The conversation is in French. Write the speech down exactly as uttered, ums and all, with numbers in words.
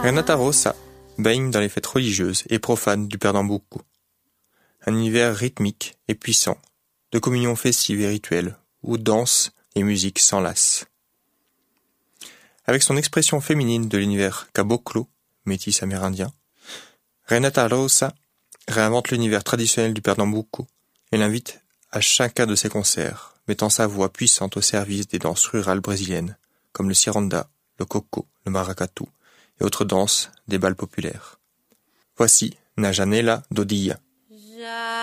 Renata Rosa baigne dans les fêtes religieuses et profanes du Pernambuco. Un univers rythmique et puissant, de communion festive et rituelle, où danse et musique s'enlacent. Avec son expression féminine de l'univers caboclo, métis amérindien, Renata Rosa réinvente l'univers traditionnel du Pernambuco et l'invite à chacun de ses concerts, mettant sa voix puissante au service des danses rurales brésiliennes, comme le ciranda, le coco, le maracatu et autres danses des bals populaires. Voici Na Janela do Dia.